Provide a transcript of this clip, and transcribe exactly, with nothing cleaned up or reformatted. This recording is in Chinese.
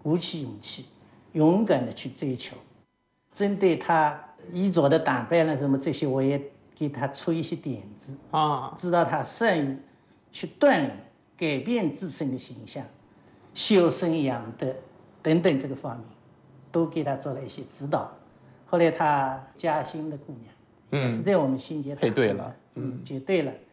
鼓起勇气，勇敢的去追求。针对他衣着的打扮了什么这些，我也给他出一些点子啊，知道他善于去锻炼、改变自身的形象、修身养德等等这个方面，都给他做了一些指导。后来他嘉兴的姑娘也是在我们新街配对了， 嗯，结对了。